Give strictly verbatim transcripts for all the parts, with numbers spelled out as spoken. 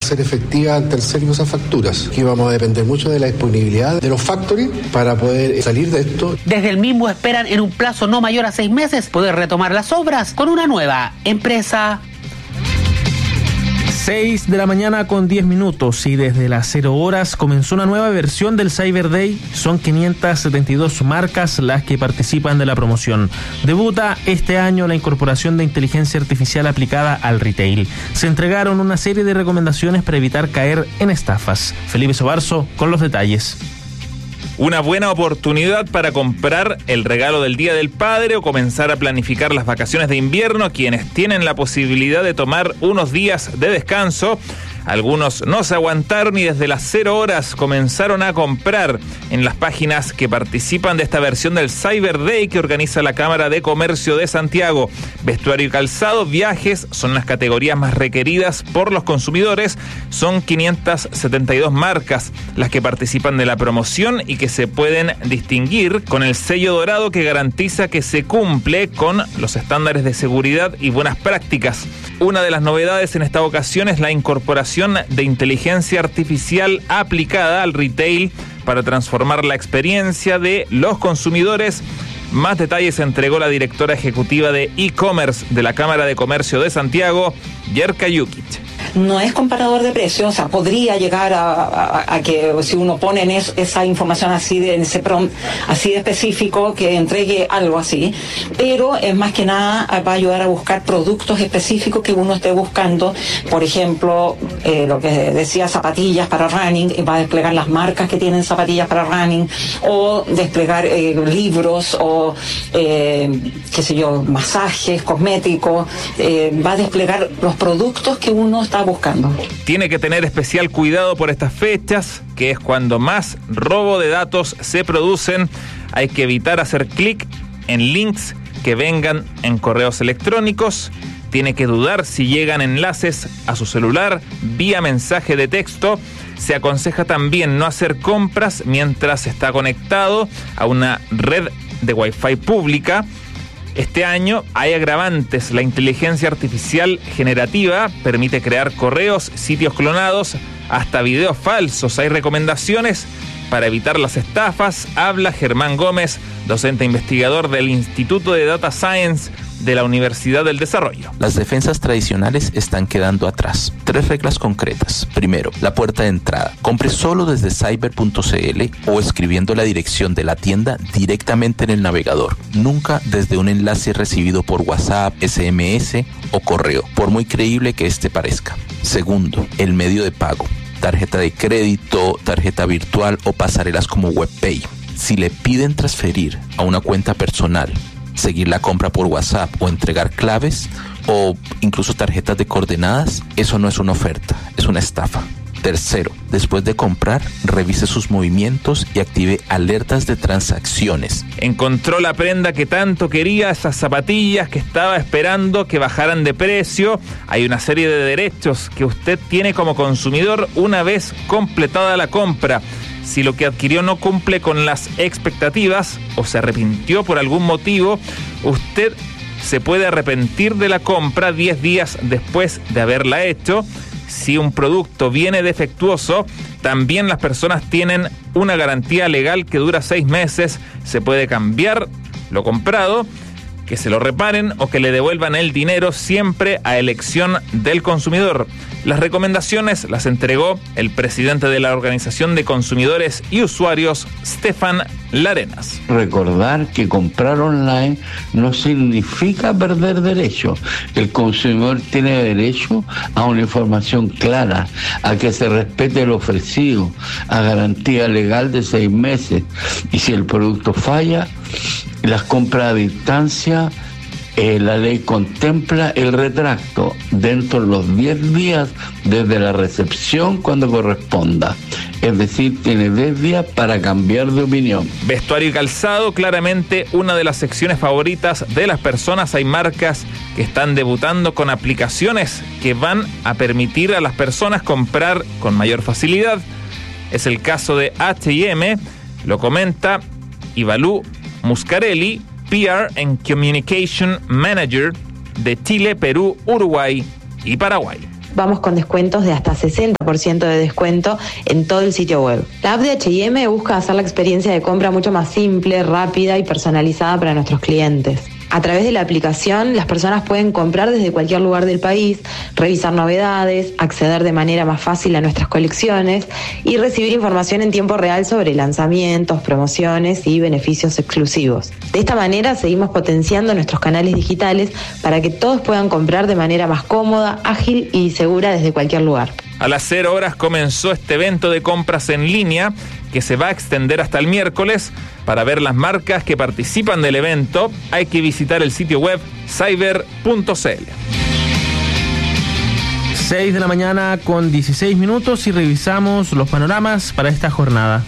ser efectiva ante el C E R y usa facturas. Aquí vamos a depender mucho de la disponibilidad de los factories para poder salir de esto. Desde el mismo esperan en un plazo no mayor a seis meses poder retomar las obras con una nueva empresa. seis de la mañana con diez minutos y desde las cero horas comenzó una nueva versión del Cyber Day. Son quinientas setenta y dos marcas las que participan de la promoción. Debuta este año la incorporación de inteligencia artificial aplicada al retail. Se entregaron una serie de recomendaciones para evitar caer en estafas. Felipe Sobarzo con los detalles. Una buena oportunidad para comprar el regalo del Día del Padre o comenzar a planificar las vacaciones de invierno. Quienes tienen la posibilidad de tomar unos días de descanso, algunos no se aguantaron y desde las cero horas comenzaron a comprar en las páginas que participan de esta versión del Cyber Day que organiza la Cámara de Comercio de Santiago. Vestuario y calzado, viajes son las categorías más requeridas por los consumidores. Son quinientas setenta y dos marcas las que participan de la promoción y que se pueden distinguir con el sello dorado que garantiza que se cumple con los estándares de seguridad y buenas prácticas. Una de las novedades en esta ocasión es la incorporación de inteligencia artificial aplicada al retail para transformar la experiencia de los consumidores. Más detalles entregó la directora ejecutiva de e-commerce de la Cámara de Comercio de Santiago, Yerka Jukic. No es comparador de precios, o sea, podría llegar a, a, a que si uno pone en es, esa información así de en ese prompt así de específico que entregue algo así, pero es más que nada va a ayudar a buscar productos específicos que uno esté buscando. Por ejemplo, eh, lo que decía, zapatillas para running, va a desplegar las marcas que tienen zapatillas para running, o desplegar eh, libros o eh, qué sé yo, masajes, cosméticos, eh, va a desplegar los productos que uno está buscando. Tiene que tener especial cuidado por estas fechas, que es cuando más robo de datos se producen. Hay que evitar hacer clic en links que vengan en correos electrónicos. Tiene que dudar si llegan enlaces a su celular vía mensaje de texto. Se aconseja también no hacer compras mientras está conectado a una red de Wi-Fi pública. Este año hay agravantes. La inteligencia artificial generativa permite crear correos, sitios clonados, hasta videos falsos. Hay recomendaciones para evitar las estafas. Habla Germán Gómez, docente investigador del Instituto de Data Science de la Universidad del Desarrollo. Las defensas tradicionales están quedando atrás. Tres reglas concretas. Primero, la puerta de entrada. Compre solo desde cyber punto c l o escribiendo la dirección de la tienda directamente en el navegador. Nunca desde un enlace recibido por WhatsApp, S M S o correo, por muy creíble que este parezca. Segundo, el medio de pago. Tarjeta de crédito, tarjeta virtual o pasarelas como WebPay. Si le piden transferir a una cuenta personal, seguir la compra por WhatsApp o entregar claves o incluso tarjetas de coordenadas, eso no es una oferta, es una estafa. Tercero, después de comprar, revise sus movimientos y active alertas de transacciones. Encontró la prenda que tanto quería, esas zapatillas que estaba esperando que bajaran de precio. Hay una serie de derechos que usted tiene como consumidor una vez completada la compra. Si lo que adquirió no cumple con las expectativas o se arrepintió por algún motivo, usted se puede arrepentir de la compra diez días después de haberla hecho. Si un producto viene defectuoso, también las personas tienen una garantía legal que dura seis meses. Se puede cambiar lo comprado, que se lo reparen o que le devuelvan el dinero, siempre a elección del consumidor. Las recomendaciones las entregó el presidente de la Organización de Consumidores y Usuarios, Stefan Larenas. Recordar que comprar online no significa perder derechos. El consumidor tiene derecho a una información clara, a que se respete el ofrecido, a garantía legal de seis meses. Y si el producto falla, las compras a distancia, eh, la ley contempla el retracto dentro de los diez días desde la recepción cuando corresponda. Es decir, tiene diez días para cambiar de opinión. Vestuario y calzado, claramente una de las secciones favoritas de las personas. Hay marcas que están debutando con aplicaciones que van a permitir a las personas comprar con mayor facilidad. Es el caso de H y M, lo comenta Ivalú Muscarelli, P R and Communication Manager de Chile, Perú, Uruguay y Paraguay. vamos con descuentos de hasta sesenta por ciento de descuento en todo el sitio web. La app de H y M busca hacer la experiencia de compra mucho más simple, rápida y personalizada para nuestros clientes. A través de la aplicación, las personas pueden comprar desde cualquier lugar del país, revisar novedades, acceder de manera más fácil a nuestras colecciones y recibir información en tiempo real sobre lanzamientos, promociones y beneficios exclusivos. De esta manera, seguimos potenciando nuestros canales digitales para que todos puedan comprar de manera más cómoda, ágil y segura desde cualquier lugar. A las cero horas comenzó este evento de compras en línea que se va a extender hasta el miércoles. Para ver las marcas que participan del evento hay que visitar el sitio web cyber punto c l. seis de la mañana con dieciséis minutos y revisamos los panoramas para esta jornada.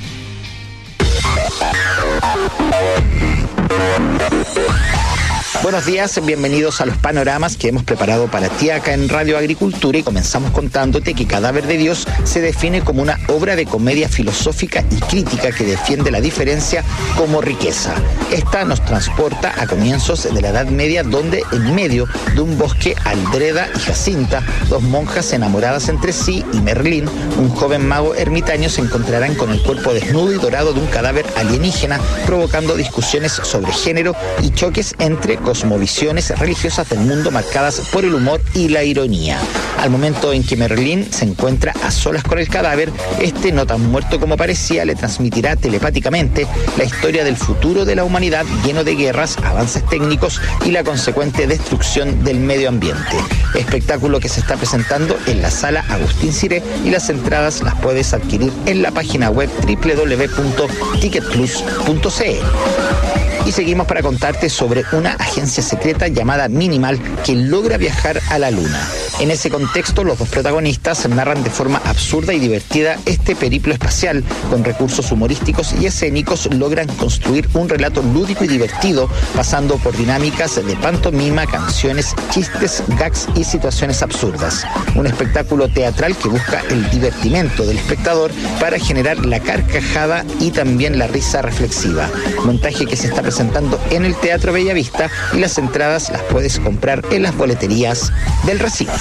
Buenos días, bienvenidos a los panoramas que hemos preparado para ti acá en Radio Agricultura, y comenzamos contándote que Cadáver de Dios se define como una obra de comedia filosófica y crítica que defiende la diferencia como riqueza. Esta nos transporta a comienzos de la Edad Media, donde en medio de un bosque Aldreda y Jacinta, dos monjas enamoradas entre sí, y Merlín, un joven mago ermitaño, se encontrarán con el cuerpo desnudo y dorado de un cadáver alienígena, provocando discusiones sobre género y choques entre cosmovisiones religiosas del mundo marcadas por el humor y la ironía. Al momento en que Merlín se encuentra a solas con el cadáver, este, no tan muerto como parecía, le transmitirá telepáticamente la historia del futuro de la humanidad, lleno de guerras, avances técnicos y la consecuente destrucción del medio ambiente. Espectáculo que se está presentando en la Sala Agustín Ciré, y las entradas las puedes adquirir en la página web doble u doble u doble u punto ticket plus punto c l. Y seguimos para contarte sobre una agencia secreta llamada Minimal que logra viajar a la Luna. En ese contexto, los dos protagonistas narran de forma absurda y divertida este periplo espacial. Con recursos humorísticos y escénicos logran construir un relato lúdico y divertido, pasando por dinámicas de pantomima, canciones, chistes, gags y situaciones absurdas. Un espectáculo teatral que busca el divertimento del espectador para generar la carcajada y también la risa reflexiva. Montaje que se está presentando en el Teatro Bellavista, y las entradas las puedes comprar en las boleterías del recinto.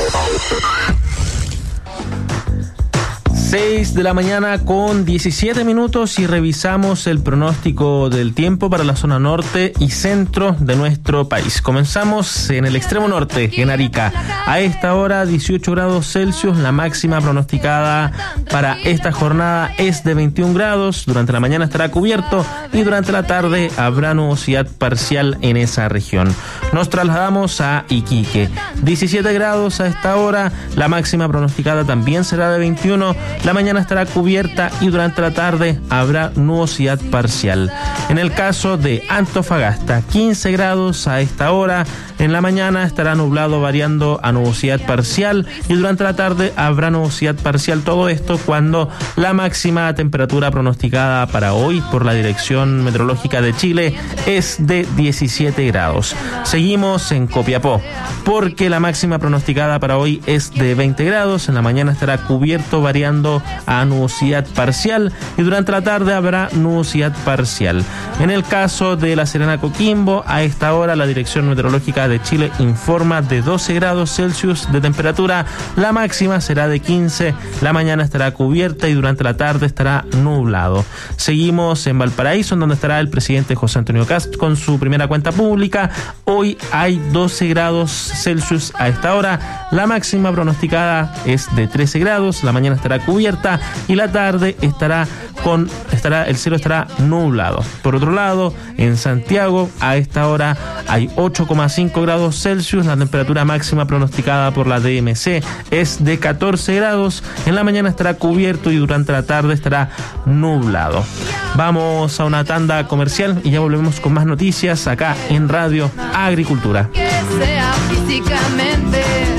seis de la mañana con diecisiete minutos y revisamos el pronóstico del tiempo para la zona norte y centro de nuestro país. Comenzamos en el extremo norte, en Arica. A esta hora dieciocho grados Celsius, la máxima pronosticada para esta jornada es de veintiún grados. Durante la mañana estará cubierto y durante la tarde habrá nubosidad parcial en esa región. Nos trasladamos a Iquique. diecisiete grados a esta hora, la máxima pronosticada también será de veintiuno. La mañana estará cubierta y durante la tarde habrá nubosidad parcial. En el caso de Antofagasta, quince grados a esta hora. En la mañana estará nublado variando a nubosidad parcial y durante la tarde habrá nubosidad parcial. Todo esto cuando la máxima temperatura pronosticada para hoy por la Dirección Meteorológica de Chile es de diecisiete grados. Seguimos en Copiapó, porque la máxima pronosticada para hoy es de veinte grados. En la mañana estará cubierto variando a nubosidad parcial y durante la tarde habrá nubosidad parcial. En el caso de La Serena Coquimbo, a esta hora la Dirección Meteorológica de Chile informa de doce grados Celsius de temperatura. La máxima será de quince, la mañana estará cubierta y durante la tarde estará nublado. Seguimos en Valparaíso, en donde estará el presidente José Antonio Kast con su primera cuenta pública. Hoy hay doce grados Celsius a esta hora. La máxima pronosticada es de trece grados, la mañana estará cubierta y la tarde estará con estará el cielo estará nublado. Por otro lado, en Santiago a esta hora hay ocho coma cinco grados Celsius, la temperatura máxima pronosticada por la D M C es de catorce grados, en la mañana estará cubierto y durante la tarde estará nublado. Vamos a una tanda comercial y ya volvemos con más noticias acá en Radio Agricultura. Que sea físicamente,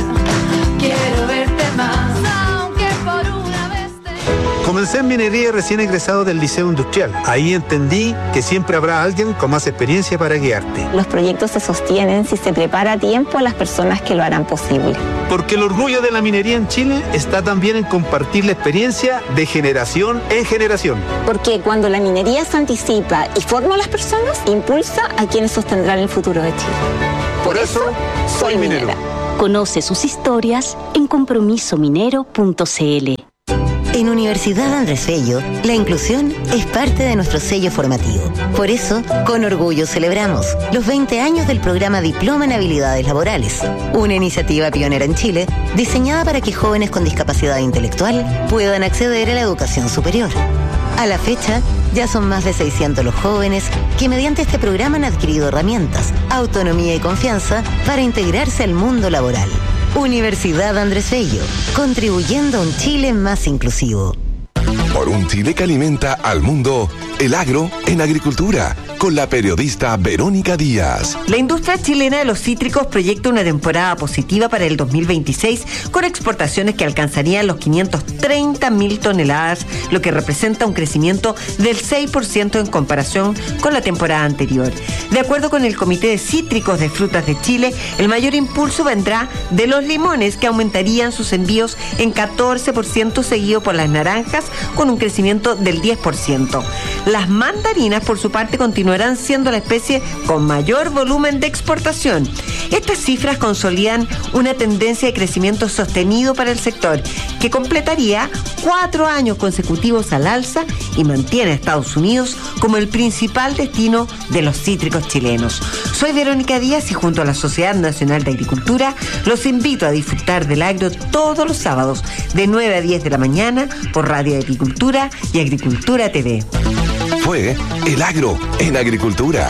quiero verte más. Comencé en minería recién egresado del Liceo Industrial. Ahí entendí que siempre habrá alguien con más experiencia para guiarte. Los proyectos se sostienen si se prepara a tiempo a las personas que lo harán posible. Porque el orgullo de la minería en Chile está también en compartir la experiencia de generación en generación. Porque cuando la minería se anticipa y forma a las personas, impulsa a quienes sostendrán el futuro de Chile. Por, Por eso, soy minero. minera. Conoce sus historias en compromiso minero punto c l. En Universidad Andrés Bello, la inclusión es parte de nuestro sello formativo. Por eso, con orgullo celebramos los veinte años del programa Diploma en Habilidades Laborales, una iniciativa pionera en Chile diseñada para que jóvenes con discapacidad intelectual puedan acceder a la educación superior. A la fecha, ya son más de seiscientos los jóvenes que mediante este programa han adquirido herramientas, autonomía y confianza para integrarse al mundo laboral. Universidad Andrés Bello, contribuyendo a un Chile más inclusivo. Por un Chile que alimenta al mundo, el agro en agricultura, con la periodista Verónica Díaz. La industria chilena de los cítricos proyecta una temporada positiva para el dos mil veintiséis, con exportaciones que alcanzarían los quinientas treinta mil toneladas, lo que representa un crecimiento del seis por ciento en comparación con la temporada anterior. De acuerdo con el Comité de Cítricos de Frutas de Chile, el mayor impulso vendrá de los limones, que aumentarían sus envíos en catorce por ciento, seguido por las naranjas, con un crecimiento del diez por ciento. Las mandarinas, por su parte, continuarán siendo la especie con mayor volumen de exportación. Estas cifras consolidan una tendencia de crecimiento sostenido para el sector, que completaría cuatro años consecutivos al alza y mantiene a Estados Unidos como el principal destino de los cítricos chilenos. Soy Verónica Díaz y junto a la Sociedad Nacional de Agricultura los invito a disfrutar del agro todos los sábados de nueve a diez de la mañana por Radio Agricultura y Agricultura T V. Fue El Agro en Agricultura.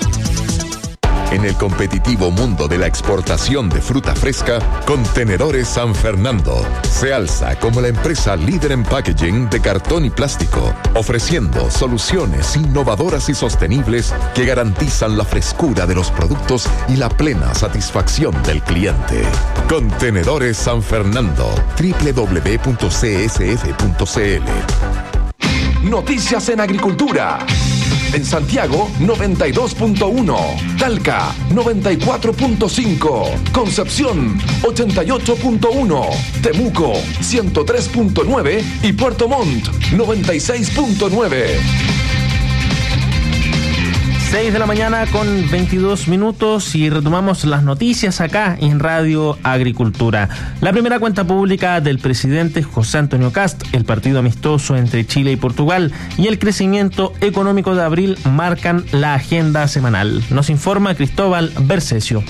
En el competitivo mundo de la exportación de fruta fresca, Contenedores San Fernando se alza como la empresa líder en packaging de cartón y plástico, ofreciendo soluciones innovadoras y sostenibles que garantizan la frescura de los productos y la plena satisfacción del cliente. Contenedores San Fernando, doble u doble u doble u punto c s f punto c l. Noticias en Agricultura. En Santiago, noventa y dos punto uno. Talca, noventa y cuatro punto cinco. Concepción, ochenta y ocho punto uno. Temuco, ciento tres punto nueve. Y Puerto Montt, noventa y seis punto nueve. seis de la mañana con veintidós minutos y retomamos las noticias acá en Radio Agricultura. La primera cuenta pública del presidente José Antonio Kast, el partido amistoso entre Chile y Portugal y el crecimiento económico de abril marcan la agenda semanal. Nos informa Cristóbal Bercesio.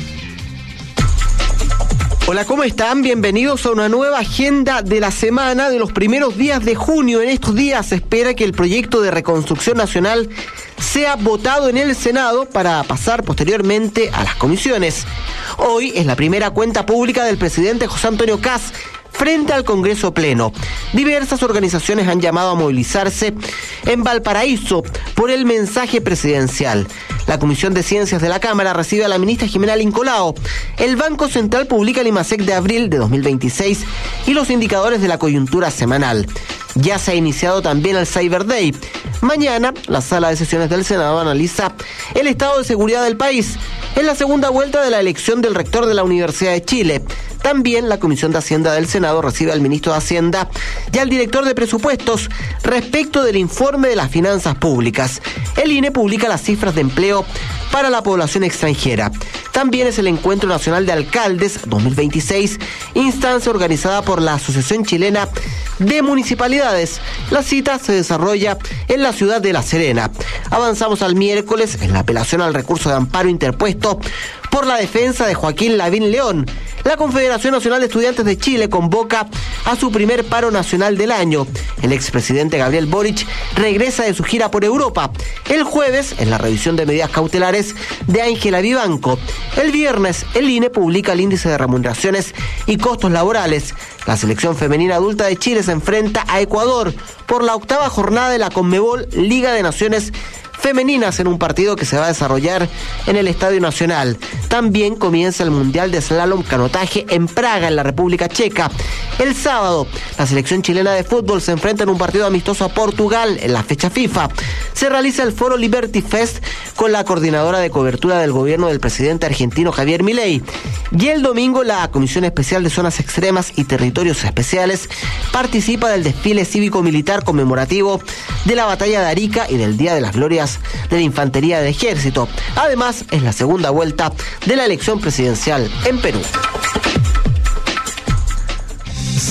Hola, ¿cómo están? Bienvenidos a una nueva agenda de la semana de los primeros días de junio. En estos días se espera que el proyecto de reconstrucción nacional sea votado en el Senado para pasar posteriormente a las comisiones. Hoy es la primera cuenta pública del presidente José Antonio Kast frente al Congreso Pleno. Diversas organizaciones han llamado a movilizarse en Valparaíso por el mensaje presidencial. La Comisión de Ciencias de la Cámara recibe a la ministra Jimena Lincolao. El Banco Central publica el IMASEC de abril de dos mil veintiséis y los indicadores de la coyuntura semanal. Ya se ha iniciado también el Cyber Day. Mañana, la Sala de Sesiones del Senado analiza el estado de seguridad del país en la segunda vuelta de la elección del rector de la Universidad de Chile. También la Comisión de Hacienda del Senado recibe al ministro de Hacienda y al director de presupuestos respecto del informe de las finanzas públicas. El I N E publica las cifras de empleo para la población extranjera. También es el Encuentro Nacional de Alcaldes dos mil veintiséis, instancia organizada por la Asociación Chilena de Municipalidades. La cita se desarrolla en la ciudad de La Serena. Avanzamos al miércoles en la apelación al recurso de amparo interpuesto por la defensa de Joaquín Lavín León. La Confederación Nacional de Estudiantes de Chile convoca a su primer paro nacional del año. El expresidente Gabriel Boric regresa de su gira por Europa. El jueves, en la revisión de medidas cautelares de Ángela Vivanco. El viernes, el I N E publica el índice de remuneraciones y costos laborales. La selección femenina adulta de Chile se enfrenta a Ecuador por la octava jornada de la Conmebol Liga de Naciones Femeninas en un partido que se va a desarrollar en el Estadio Nacional. También comienza el Mundial de Slalom Canotaje en Praga, en la República Checa. El sábado, la selección chilena de fútbol se enfrenta en un partido amistoso a Portugal en la fecha FIFA. Se realiza el foro Liberty Fest con la coordinadora de cobertura del gobierno del presidente argentino Javier Milei. Y el domingo, la Comisión Especial de Zonas Extremas y Territorios Especiales participa del desfile cívico-militar conmemorativo de la Batalla de Arica y del Día de las Glorias de la Infantería del Ejército. Además, es la segunda vuelta de la elección presidencial en Perú.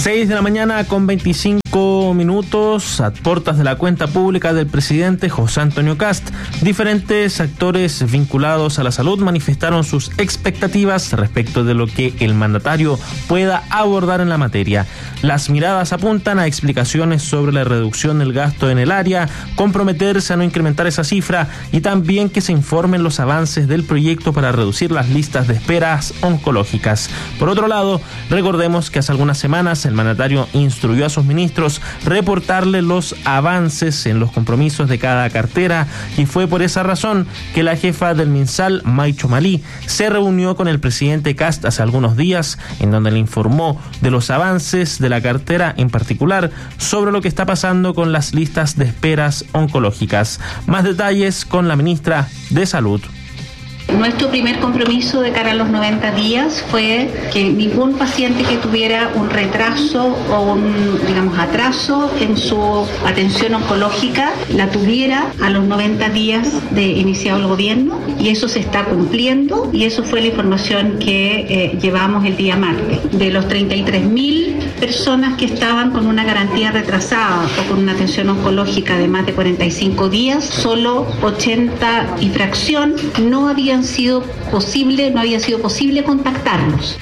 seis de la mañana con veinticinco minutos, a puertas de la cuenta pública del presidente José Antonio Kast, diferentes actores vinculados a la salud manifestaron sus expectativas respecto de lo que el mandatario pueda abordar en la materia. Las miradas apuntan a explicaciones sobre la reducción del gasto en el área, comprometerse a no incrementar esa cifra y también que se informen los avances del proyecto para reducir las listas de esperas oncológicas. Por otro lado, recordemos que hace algunas semanas el mandatario instruyó a sus ministros reportarle los avances en los compromisos de cada cartera y fue por esa razón que la jefa del MinSal, May Chomalí, se reunió con el presidente Kast hace algunos días, en donde le informó de los avances de la cartera, en particular sobre lo que está pasando con las listas de esperas oncológicas. Más detalles con la ministra de Salud. Nuestro primer compromiso de cara a los noventa días fue que ningún paciente que tuviera un retraso o un, digamos, atraso en su atención oncológica la tuviera a los noventa días de iniciado el gobierno, y eso se está cumpliendo, y eso fue la información que eh, llevamos el día martes. De los treinta y tres mil personas que estaban con una garantía retrasada o con una atención oncológica de más de cuarenta y cinco días, solo ochenta y fracción no habían sido posible, no había sido posible contactarlos.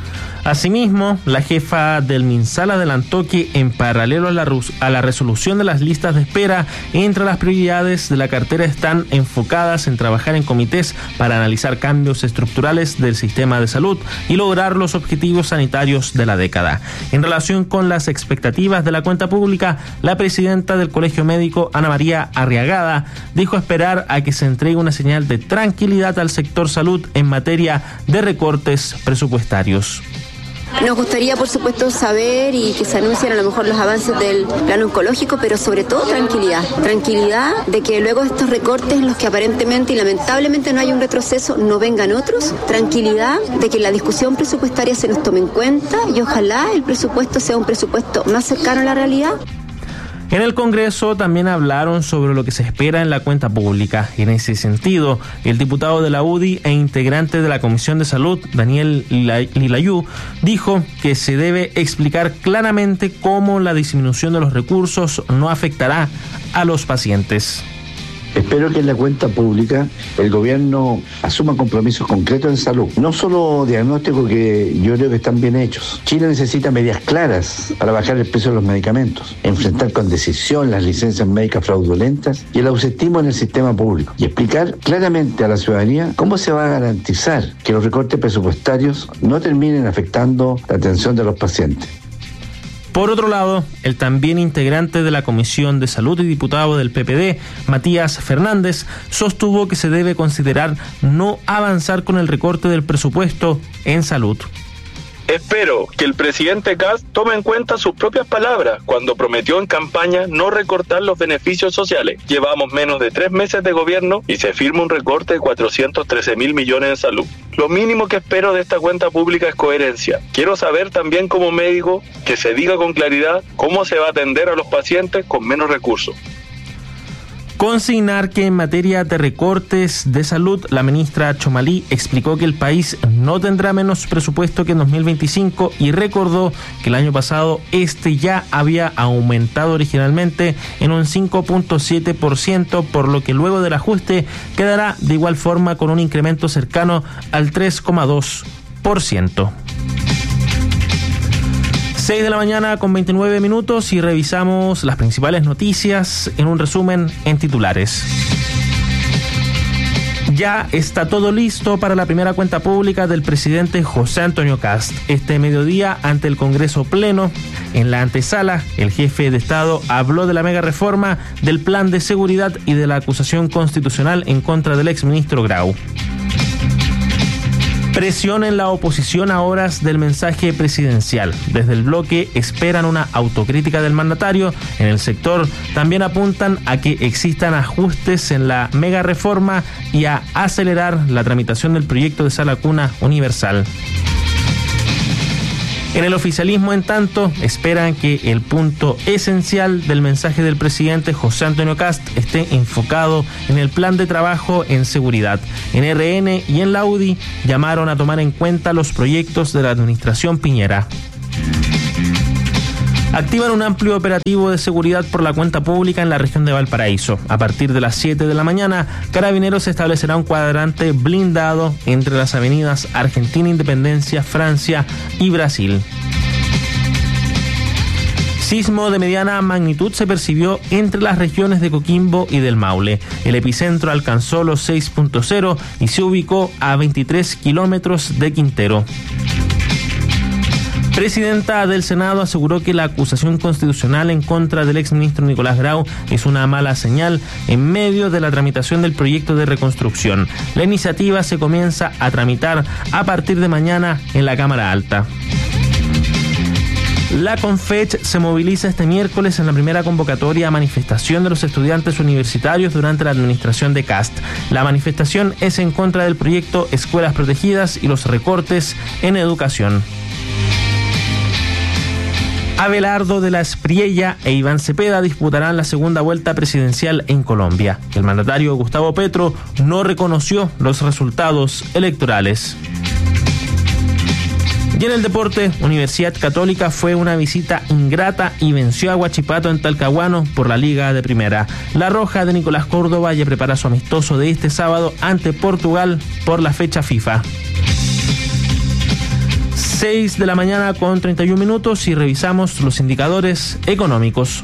Asimismo, la jefa del MinSal adelantó que en paralelo a la, a la resolución de las listas de espera, entre las prioridades de la cartera están enfocadas en trabajar en comités para analizar cambios estructurales del sistema de salud y lograr los objetivos sanitarios de la década. En relación con las expectativas de la cuenta pública, la presidenta del Colegio Médico, Ana María Arriagada, dijo esperar a que se entregue una señal de tranquilidad al sector salud en materia de recortes presupuestarios. Nos gustaría, por supuesto, saber y que se anuncien a lo mejor los avances del plan oncológico, pero sobre todo tranquilidad. Tranquilidad de que luego de estos recortes en los que aparentemente y lamentablemente no hay un retroceso, no vengan otros. Tranquilidad de que la discusión presupuestaria se nos tome en cuenta y ojalá el presupuesto sea un presupuesto más cercano a la realidad. En el Congreso también hablaron sobre lo que se espera en la cuenta pública. En ese sentido, el diputado de la U D I e integrante de la Comisión de Salud, Daniel Lilayú, dijo que se debe explicar claramente cómo la disminución de los recursos no afectará a los pacientes. Espero que en la cuenta pública el gobierno asuma compromisos concretos en salud. No solo diagnósticos que yo creo que están bien hechos. Chile necesita medidas claras para bajar el precio de los medicamentos, enfrentar con decisión las licencias médicas fraudulentas y el ausentismo en el sistema público. Y explicar claramente a la ciudadanía cómo se va a garantizar que los recortes presupuestarios no terminen afectando la atención de los pacientes. Por otro lado, el también integrante de la Comisión de Salud y diputado del P P D, Matías Fernández, sostuvo que se debe considerar no avanzar con el recorte del presupuesto en salud. Espero que el presidente Kast tome en cuenta sus propias palabras cuando prometió en campaña no recortar los beneficios sociales. Llevamos menos de tres meses de gobierno y se firma un recorte de cuatrocientos trece mil millones en salud. Lo mínimo que espero de esta cuenta pública es coherencia. Quiero saber también como médico que se diga con claridad cómo se va a atender a los pacientes con menos recursos. Consignar que en materia de recortes de salud, la ministra Chomalí explicó que el país no tendrá menos presupuesto que en dos mil veinticinco y recordó que el año pasado este ya había aumentado originalmente en un cinco punto siete por ciento, por lo que luego del ajuste quedará de igual forma con un incremento cercano al tres coma dos por ciento. seis de la mañana con veintinueve minutos y revisamos las principales noticias en un resumen en titulares. Ya está todo listo para la primera cuenta pública del presidente José Antonio Kast. Este mediodía, ante el Congreso Pleno, en la antesala, el jefe de Estado habló de la mega reforma, del plan de seguridad y de la acusación constitucional en contra del exministro Grau. Presión en la oposición a horas del mensaje presidencial. Desde el bloque esperan una autocrítica del mandatario. En el sector también apuntan a que existan ajustes en la mega reforma y a acelerar la tramitación del proyecto de sala cuna universal. En el oficialismo, en tanto, esperan que el punto esencial del mensaje del presidente José Antonio Kast esté enfocado en el plan de trabajo en seguridad. En R N y en la U D I llamaron a tomar en cuenta los proyectos de la administración Piñera. Activan un amplio operativo de seguridad por la cuenta pública en la región de Valparaíso. A partir de las siete de la mañana, Carabineros establecerá un cuadrante blindado entre las avenidas Argentina, Independencia, Francia y Brasil. Sismo de mediana magnitud se percibió entre las regiones de Coquimbo y del Maule. El epicentro alcanzó los seis punto cero y se ubicó a veintitrés kilómetros de Quintero. Presidenta del Senado aseguró que la acusación constitucional en contra del exministro Nicolás Grau es una mala señal en medio de la tramitación del proyecto de reconstrucción. La iniciativa se comienza a tramitar a partir de mañana en la Cámara Alta. La CONFECH se moviliza este miércoles en la primera convocatoria a manifestación de los estudiantes universitarios durante la administración de Kast. La manifestación es en contra del proyecto Escuelas Protegidas y los recortes en educación. Abelardo de la Espriella e Iván Cepeda disputarán la segunda vuelta presidencial en Colombia. El mandatario Gustavo Petro no reconoció los resultados electorales. Y en el deporte, Universidad Católica fue una visita ingrata y venció a Huachipato en Talcahuano por la Liga de Primera. La Roja de Nicolás Córdoba ya prepara su amistoso de este sábado ante Portugal por la fecha FIFA. seis de la mañana con treinta y un minutos y revisamos los indicadores económicos.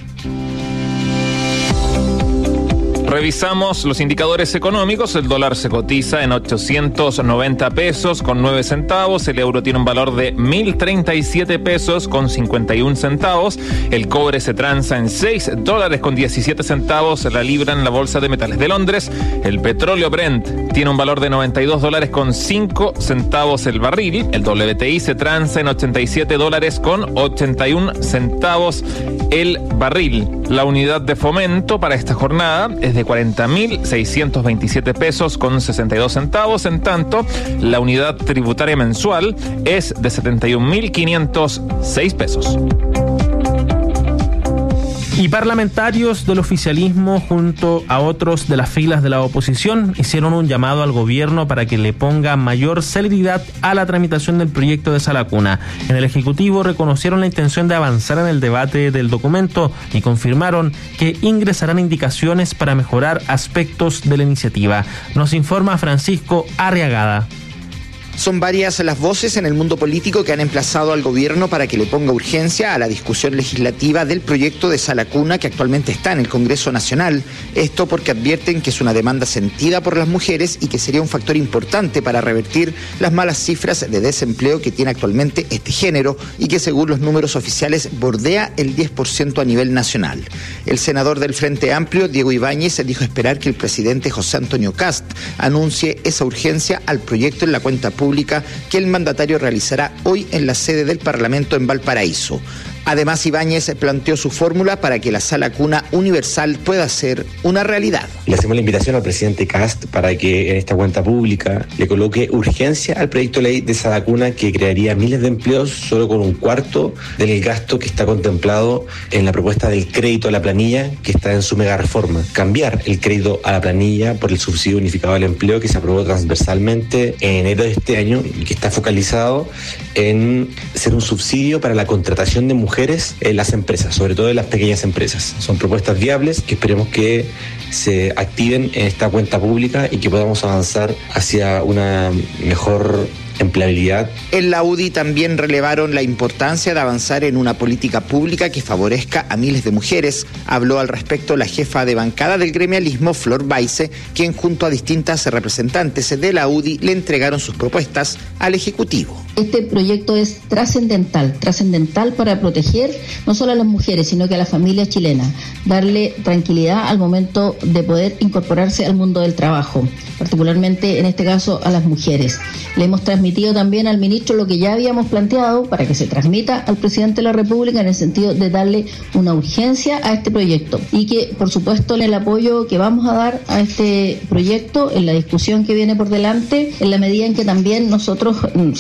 Revisamos los indicadores económicos. El dólar se cotiza en ochocientos noventa pesos con nueve centavos. El euro tiene un valor de mil treinta y siete pesos con cincuenta y un centavos. El cobre se transa en seis dólares con diecisiete centavos la libra en la Bolsa de Metales de Londres. El petróleo Brent tiene un valor de noventa y dos dólares con cinco centavos el barril. El W T I se transa en ochenta y siete dólares con ochenta y un centavos el barril. La unidad de fomento para esta jornada es de cuarenta mil seiscientos veintisiete pesos con sesenta y dos centavos. En tanto, la unidad tributaria mensual es de setenta y un mil quinientos seis pesos. Y parlamentarios del oficialismo junto a otros de las filas de la oposición hicieron un llamado al gobierno para que le ponga mayor celeridad a la tramitación del proyecto de Sala Cuna. En el Ejecutivo reconocieron la intención de avanzar en el debate del documento y confirmaron que ingresarán indicaciones para mejorar aspectos de la iniciativa. Nos informa Francisco Arriagada. Son varias las voces en el mundo político que han emplazado al gobierno para que le ponga urgencia a la discusión legislativa del proyecto de Sala Cuna que actualmente está en el Congreso Nacional. Esto porque advierten que es una demanda sentida por las mujeres y que sería un factor importante para revertir las malas cifras de desempleo que tiene actualmente este género y que según los números oficiales bordea el diez por ciento a nivel nacional. El senador del Frente Amplio, Diego Ibáñez, dijo esperar que el presidente José Antonio Kast anuncie esa urgencia al proyecto en la cuenta pública que el mandatario realizará hoy en la sede del Parlamento en Valparaíso. Además, Ibáñez planteó su fórmula para que la Sala Cuna universal pueda ser una realidad. Le hacemos la invitación al presidente Kast para que en esta cuenta pública le coloque urgencia al proyecto de ley de Sala Cuna que crearía miles de empleos solo con un cuarto del gasto que está contemplado en la propuesta del crédito a la planilla que está en su mega reforma. Cambiar el crédito a la planilla por el subsidio unificado al empleo que se aprobó transversalmente en enero de este año y que está focalizado en ser un subsidio para la contratación de mujeres en las empresas, sobre todo en las pequeñas empresas. Son propuestas viables que esperemos que se activen en esta cuenta pública y que podamos avanzar hacia una mejor empleabilidad. En la U D I también relevaron la importancia de avanzar en una política pública que favorezca a miles de mujeres. Habló al respecto la jefa de bancada del gremialismo, Flor Baise, quien junto a distintas representantes de la U D I le entregaron sus propuestas al Ejecutivo. Este proyecto es trascendental, trascendental para proteger no solo a las mujeres, sino que a la familia chilena, darle tranquilidad al momento de poder incorporarse al mundo del trabajo, particularmente en este caso a las mujeres. Le hemos transmitido también al ministro lo que ya habíamos planteado para que se transmita al presidente de la República en el sentido de darle una urgencia a este proyecto y que, por supuesto, el apoyo que vamos a dar a este proyecto en la discusión que viene por delante, en la medida en que también nosotros seamos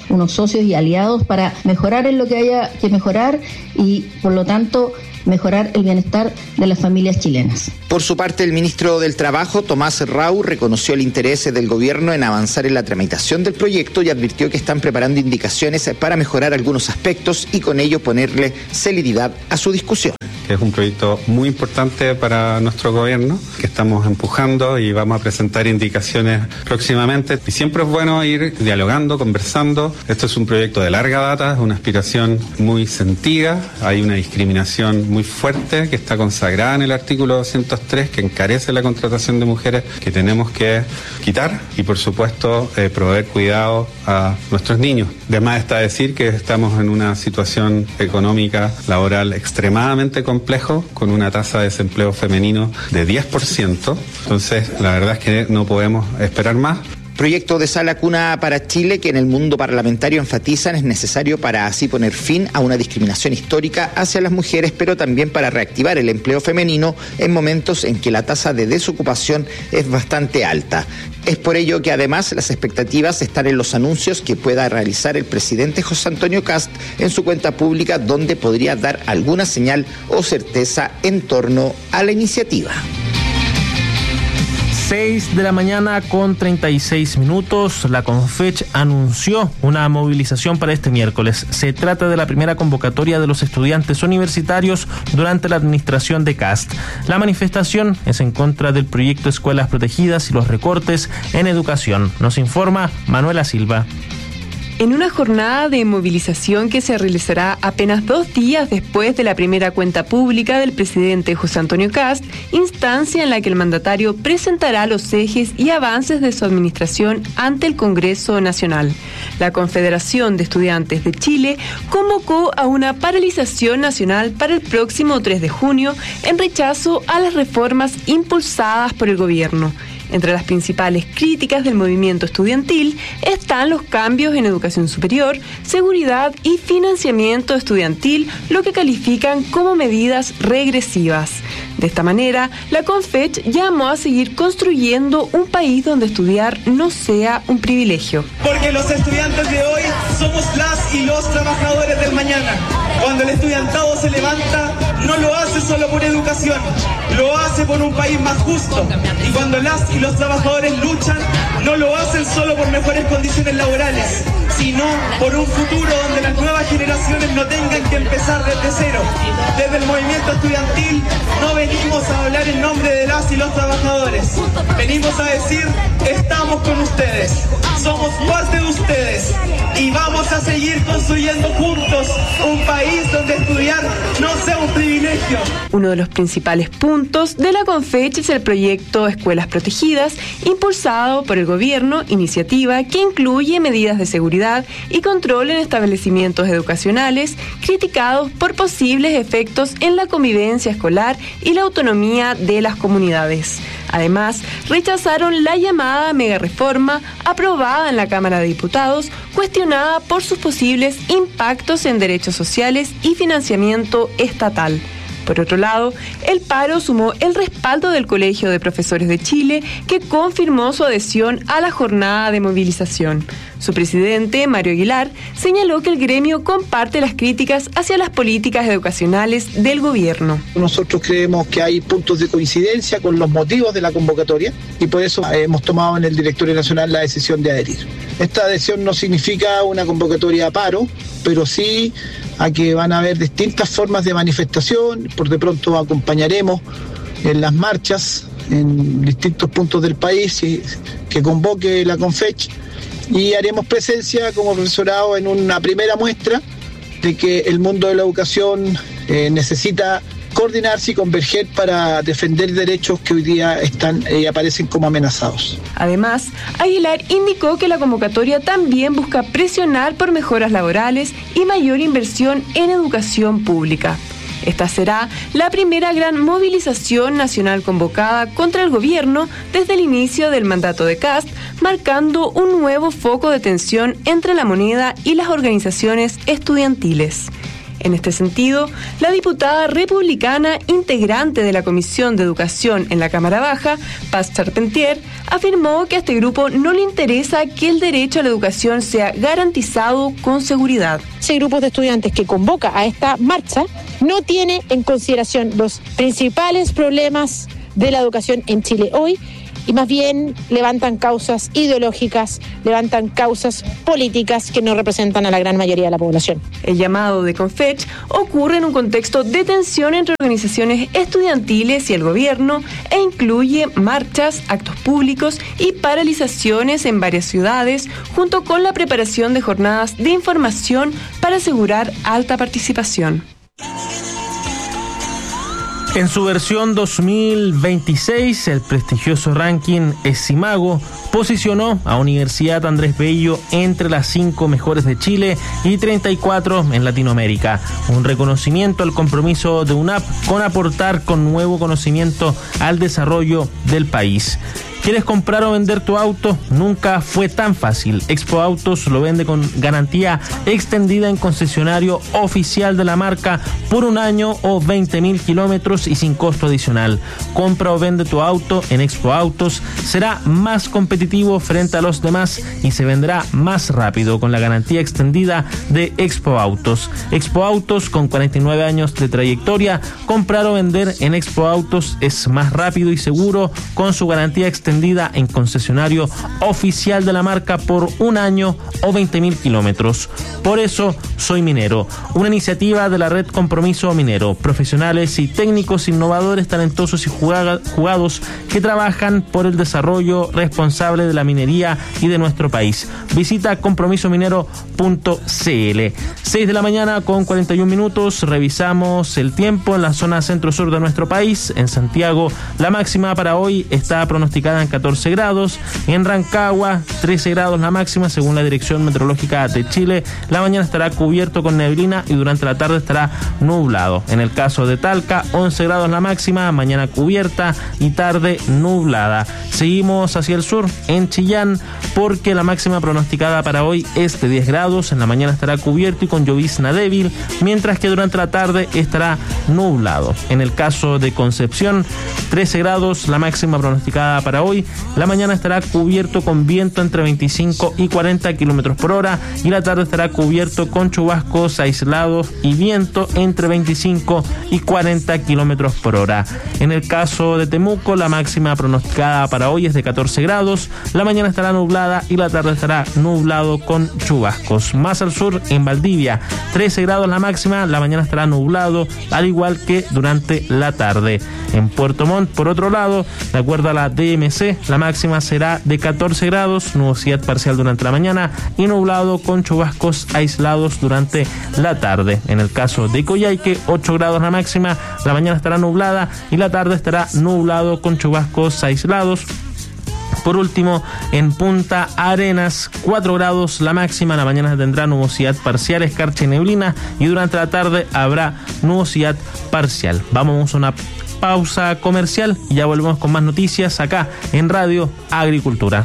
unos socios y aliados para mejorar en lo que haya que mejorar y, por lo tanto, mejorar el bienestar de las familias chilenas. Por su parte, el ministro del Trabajo, Tomás Rau, reconoció el interés del gobierno en avanzar en la tramitación del proyecto y advirtió que están preparando indicaciones para mejorar algunos aspectos y con ello ponerle celeridad a su discusión. Es un proyecto muy importante para nuestro gobierno, que estamos empujando y vamos a presentar indicaciones próximamente. Y siempre es bueno ir dialogando, conversando. Esto es un proyecto de larga data, es una aspiración muy sentida. Hay una discriminación muy fuerte que está consagrada en el artículo doscientos tres, que encarece la contratación de mujeres, que tenemos que quitar y, por supuesto, eh, proveer cuidado a nuestros niños. Además está decir que estamos en una situación económica, laboral extremadamente complejo, con una tasa de desempleo femenino de diez por ciento. Entonces, la verdad es que no podemos esperar más. Proyecto de sala cuna para Chile que en el mundo parlamentario enfatizan es necesario para así poner fin a una discriminación histórica hacia las mujeres, pero también para reactivar el empleo femenino en momentos en que la tasa de desocupación es bastante alta. Es por ello que además las expectativas están en los anuncios que pueda realizar el presidente José Antonio Kast en su cuenta pública, donde podría dar alguna señal o certeza en torno a la iniciativa. seis de la mañana con treinta y seis minutos, la CONFECH anunció una movilización para este miércoles. Se trata de la primera convocatoria de los estudiantes universitarios durante la administración de Kast. La manifestación es en contra del proyecto Escuelas Protegidas y los recortes en educación. Nos informa Manuela Silva. En una jornada de movilización que se realizará apenas dos días después de la primera cuenta pública del presidente José Antonio Kast, instancia en la que el mandatario presentará los ejes y avances de su administración ante el Congreso Nacional. La Confederación de Estudiantes de Chile convocó a una paralización nacional para el próximo tres de junio en rechazo a las reformas impulsadas por el gobierno. Entre las principales críticas del movimiento estudiantil están los cambios en educación superior, seguridad y financiamiento estudiantil, lo que califican como medidas regresivas. De esta manera, la CONFECH llamó a seguir construyendo un país donde estudiar no sea un privilegio. Porque los estudiantes de hoy somos las y los trabajadores del mañana. Cuando el estudiantado se levanta, no lo hace solo por educación, lo hace por un país más justo. Y cuando las y los trabajadores luchan, no lo hacen solo por mejores condiciones laborales, sino por un futuro donde las nuevas generaciones no tengan que empezar desde cero. Desde el movimiento estudiantil no venimos a hablar en nombre de las y los trabajadores. Venimos a decir, estamos con ustedes, somos parte de ustedes y vamos a seguir construyendo juntos un país donde estudiar no sea un privilegio. Uno de los principales puntos de la CONFECH es el proyecto Escuelas Protegidas, impulsado por el gobierno, iniciativa que incluye medidas de seguridad y control en establecimientos educacionales, criticados por posibles efectos en la convivencia escolar y la autonomía de las comunidades. Además, rechazaron la llamada megareforma aprobada en la Cámara de Diputados, cuestionada por sus posibles impactos en derechos sociales y financiamiento estatal. Por otro lado, el paro sumó el respaldo del Colegio de Profesores de Chile, que confirmó su adhesión a la jornada de movilización. Su presidente, Mario Aguilar, señaló que el gremio comparte las críticas hacia las políticas educacionales del gobierno. Nosotros creemos que hay puntos de coincidencia con los motivos de la convocatoria y por eso hemos tomado en el Directorio Nacional la decisión de adherir. Esta adhesión no significa una convocatoria a paro, pero sí a que van a haber distintas formas de manifestación. Por de pronto acompañaremos en las marchas en distintos puntos del país que convoque la CONFECH y haremos presencia como profesorado en una primera muestra de que el mundo de la educación eh, necesita coordinarse y converger para defender derechos que hoy día están y eh, aparecen como amenazados. Además, Aguilar indicó que la convocatoria también busca presionar por mejoras laborales y mayor inversión en educación pública. Esta será la primera gran movilización nacional convocada contra el gobierno desde el inicio del mandato de Kast, marcando un nuevo foco de tensión entre la moneda y las organizaciones estudiantiles. En este sentido, la diputada republicana integrante de la Comisión de Educación en la Cámara Baja, Paz Charpentier, afirmó que a este grupo no le interesa que el derecho a la educación sea garantizado con seguridad. Ese grupo de estudiantes que convoca a esta marcha no tiene en consideración los principales problemas de la educación en Chile hoy, y más bien levantan causas ideológicas, levantan causas políticas que no representan a la gran mayoría de la población. El llamado de Confech ocurre en un contexto de tensión entre organizaciones estudiantiles y el gobierno e incluye marchas, actos públicos y paralizaciones en varias ciudades, junto con la preparación de jornadas de información para asegurar alta participación. En su versión dos mil veintiséis, el prestigioso ranking Esimago posicionó a Universidad Andrés Bello entre las cinco mejores de Chile y treinta y cuatro en Latinoamérica. Un reconocimiento al compromiso de U N A P con aportar con nuevo conocimiento al desarrollo del país. ¿Quieres comprar o vender tu auto? Nunca fue tan fácil. Expo Autos lo vende con garantía extendida en concesionario oficial de la marca por un año o veinte mil kilómetros y sin costo adicional. Compra o vende tu auto en Expo Autos. Será más competitivo frente a los demás y se venderá más rápido con la garantía extendida de Expo Autos. Expo Autos, con cuarenta y nueve años de trayectoria, comprar o vender en Expo Autos es más rápido y seguro con su garantía extendida en concesionario oficial de la marca por un año o veinte mil kilómetros. Por eso soy minero, una iniciativa de la red Compromiso Minero, profesionales y técnicos innovadores, talentosos y jugados que trabajan por el desarrollo responsable de la minería y de nuestro país. Visita compromiso minero punto c l. seis de la mañana con cuarenta y un minutos, revisamos el tiempo en la zona centro-sur de nuestro país. En Santiago, la máxima para hoy está pronosticada en catorce grados, en Rancagua trece grados la máxima según la Dirección Meteorológica de Chile. La mañana estará cubierto con neblina y durante la tarde estará nublado. En el caso de Talca, once grados la máxima, mañana cubierta y tarde nublada. Seguimos hacia el sur, en Chillán, porque la máxima pronosticada para hoy es de diez grados, en la mañana estará cubierto y con llovizna débil, mientras que durante la tarde estará nublado. En el caso de Concepción, trece grados la máxima pronosticada para hoy, la mañana estará cubierto con viento entre veinticinco y cuarenta kilómetros por hora y la tarde estará cubierto con chubascos aislados y viento entre veinticinco y cuarenta kilómetros por hora. En el caso de Temuco, la máxima pronosticada para hoy es de catorce grados, la mañana estará nublada y la tarde estará nublado con chubascos. Más al sur, en Valdivia, trece grados la máxima, la mañana estará nublado, al igual que durante la tarde. En Puerto Montt, por otro lado, de acuerdo a la D M C, la máxima será de catorce grados, nubosidad parcial durante la mañana y nublado con chubascos aislados durante la tarde. En el caso de Coyhaique, ocho grados la máxima, la mañana estará nublada y la tarde estará nublado con chubascos aislados. Por último, en Punta Arenas, cuatro grados la máxima, la mañana tendrá nubosidad parcial, escarcha y neblina y durante la tarde habrá nubosidad parcial. Vamos a una pausa comercial y ya volvemos con más noticias acá en Radio Agricultura.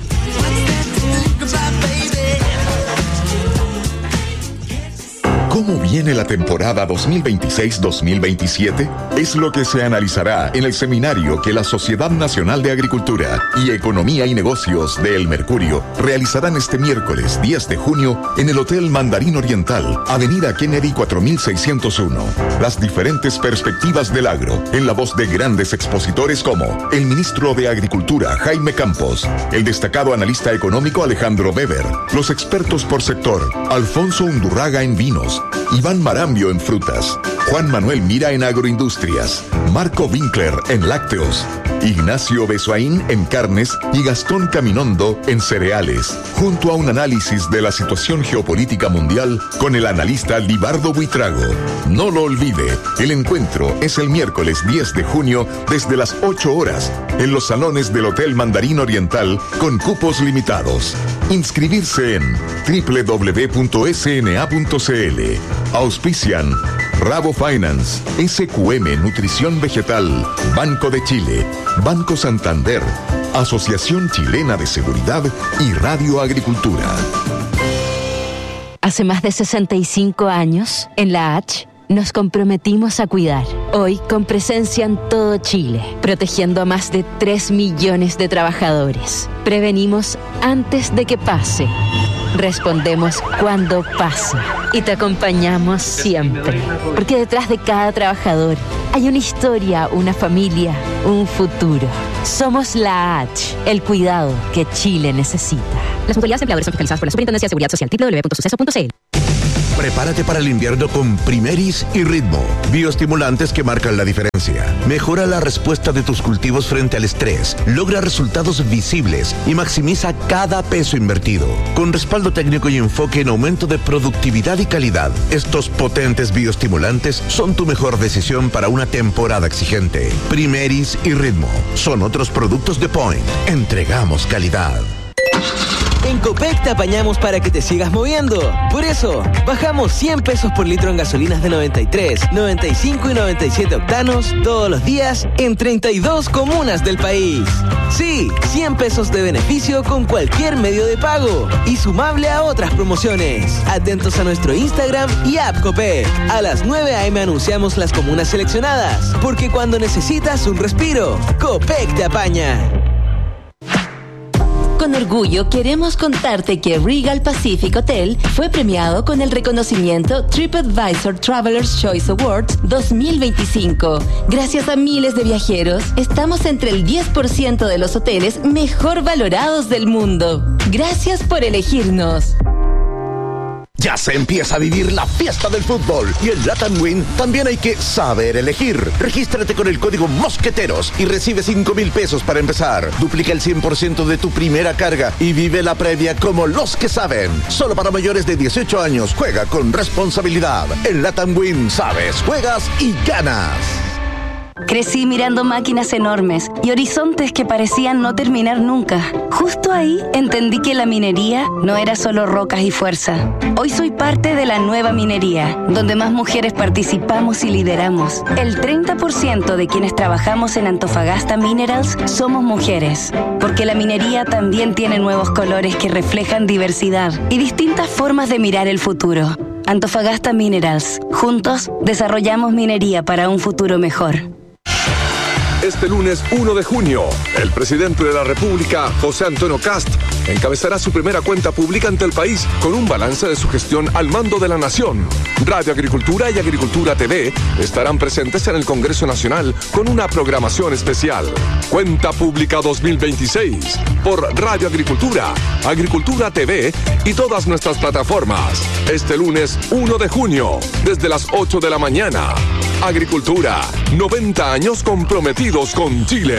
¿Cómo viene la temporada dos mil veintiséis dos mil veintisiete? Es lo que se analizará en el seminario que la Sociedad Nacional de Agricultura y Economía y Negocios de El Mercurio realizarán este miércoles diez de junio en el Hotel Mandarín Oriental, Avenida Kennedy cuatro mil seiscientos uno. Las diferentes perspectivas del agro, en la voz de grandes expositores como el ministro de Agricultura, Jaime Campos, el destacado analista económico Alejandro Weber, los expertos por sector, Alfonso Undurraga en vinos, Iván Marambio en frutas, Juan Manuel Mira en agroindustrias, Marco Winkler en lácteos, Ignacio Besoaín en carnes y Gastón Caminondo en cereales, junto a un análisis de la situación geopolítica mundial con el analista Libardo Buitrago. No lo olvide, el encuentro es el miércoles diez de junio desde las ocho horas en los salones del Hotel Mandarín Oriental con cupos limitados. Inscribirse en doble u doble u doble u punto s n a punto c l. Auspician Rabo Finance, S Q M Nutrición Vegetal, Banco de Chile, Banco Santander, Asociación Chilena de Seguridad y Radio Agricultura. Hace más de sesenta y cinco años, en la H, nos comprometimos a cuidar. Hoy con presencia en todo Chile, protegiendo a más de tres millones de trabajadores. Prevenimos antes de que pase. Respondemos cuando pasa. Y te acompañamos siempre. Porque detrás de cada trabajador hay una historia, una familia, un futuro. Somos la H, el cuidado que Chile necesita. Las autoridades empleadoras son fiscalizadas por la Superintendencia de Seguridad Social. doble u doble u doble u punto suceso punto c l. Prepárate para el invierno con Primeris y Ritmo, bioestimulantes que marcan la diferencia. Mejora la respuesta de tus cultivos frente al estrés, logra resultados visibles y maximiza cada peso invertido. Con respaldo técnico y enfoque en aumento de productividad y calidad, estos potentes bioestimulantes son tu mejor decisión para una temporada exigente. Primeris y Ritmo son otros productos de Point. Entregamos calidad. En Copec te apañamos para que te sigas moviendo. Por eso, bajamos cien pesos por litro en gasolinas de noventa y tres, noventa y cinco y noventa y siete octanos todos los días en treinta y dos comunas del país. Sí, cien pesos de beneficio con cualquier medio de pago y sumable a otras promociones. Atentos a nuestro Instagram y app Copec. A las nueve a eme anunciamos las comunas seleccionadas, porque cuando necesitas un respiro, Copec te apaña. Con orgullo queremos contarte que Regal Pacific Hotel fue premiado con el reconocimiento TripAdvisor Traveler's Choice Awards dos mil veinticinco. Gracias a miles de viajeros, estamos entre el diez por ciento de los hoteles mejor valorados del mundo. Gracias por elegirnos. Ya se empieza a vivir la fiesta del fútbol y en Latam Win también hay que saber elegir. Regístrate con el código Mosqueteros y recibe cinco mil pesos para empezar. Duplica el cien por ciento de tu primera carga y vive la previa como los que saben. Solo para mayores de dieciocho años. Juega con responsabilidad. En Latam Win sabes, juegas y ganas. Crecí mirando máquinas enormes y horizontes que parecían no terminar nunca. Justo ahí entendí que la minería no era solo rocas y fuerza. Hoy soy parte de la nueva minería, donde más mujeres participamos y lideramos. El treinta por ciento de quienes trabajamos en Antofagasta Minerals somos mujeres, porque la minería también tiene nuevos colores que reflejan diversidad y distintas formas de mirar el futuro. Antofagasta Minerals. Juntos desarrollamos minería para un futuro mejor. Este lunes uno de junio, el presidente de la República, José Antonio Kast, encabezará su primera cuenta pública ante el país con un balance de su gestión al mando de la nación. Radio Agricultura y Agricultura T V estarán presentes en el Congreso Nacional con una programación especial. Cuenta Pública dos mil veintiséis por Radio Agricultura, Agricultura T V y todas nuestras plataformas. Este lunes uno de junio, desde las ocho de la mañana. Agricultura, noventa años comprometidos con Chile.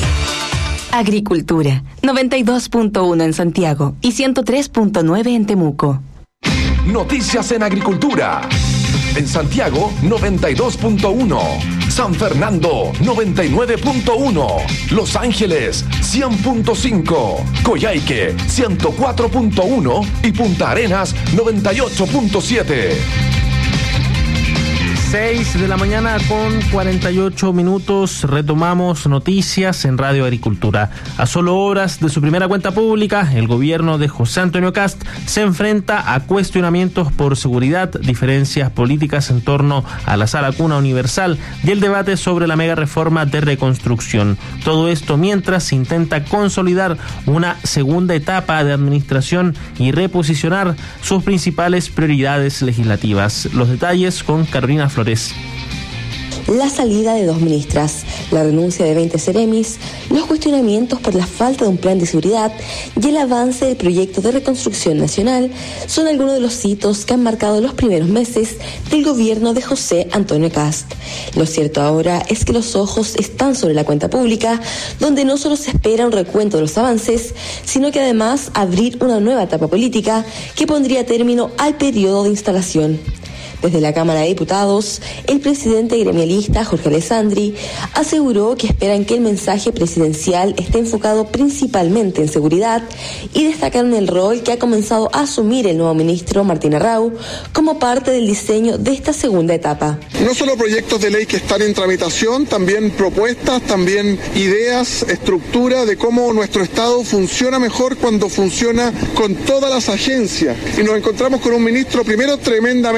Agricultura, noventa y dos punto uno en Santiago y ciento tres punto nueve en Temuco. Noticias en Agricultura. En Santiago, noventa y dos punto uno. San Fernando, noventa y nueve punto uno. Los Ángeles, cien punto cinco. Coyhaique, ciento cuatro punto uno. Y Punta Arenas, noventa y ocho punto siete. seis de la mañana con cuarenta y ocho minutos, retomamos noticias en Radio Agricultura. A solo horas de su primera cuenta pública, el gobierno de José Antonio Kast se enfrenta a cuestionamientos por seguridad, diferencias políticas en torno a la sala cuna universal y el debate sobre la mega reforma de reconstrucción. Todo esto mientras se intenta consolidar una segunda etapa de administración y reposicionar sus principales prioridades legislativas. Los detalles con Carolina Flores. La salida de dos ministras, la renuncia de veinte seremis, los cuestionamientos por la falta de un plan de seguridad y el avance del proyecto de reconstrucción nacional son algunos de los hitos que han marcado los primeros meses del gobierno de José Antonio Kast. Lo cierto ahora es que los ojos están sobre la cuenta pública, donde no solo se espera un recuento de los avances, sino que además abrir una nueva etapa política que pondría término al periodo de instalación. Desde la Cámara de Diputados, el presidente gremialista Jorge Alessandri aseguró que esperan que el mensaje presidencial esté enfocado principalmente en seguridad y destacaron el rol que ha comenzado a asumir el nuevo ministro Martín Arrau como parte del diseño de esta segunda etapa. No solo proyectos de ley que están en tramitación, también propuestas, también ideas, estructura de cómo nuestro Estado funciona mejor cuando funciona con todas las agencias. Y nos encontramos con un ministro primero tremendamente empoderado,